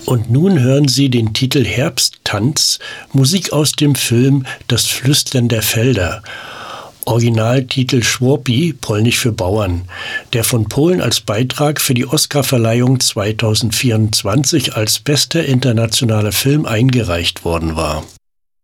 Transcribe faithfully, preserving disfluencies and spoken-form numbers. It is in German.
Und nun hören Sie den Titel Herbsttanz, Musik aus dem Film Das Flüstern der Felder. Originaltitel Chłopy, polnisch für Bauern, der von Polen als Beitrag für die Oscarverleihung zweitausendvierundzwanzig als bester internationaler Film eingereicht worden war.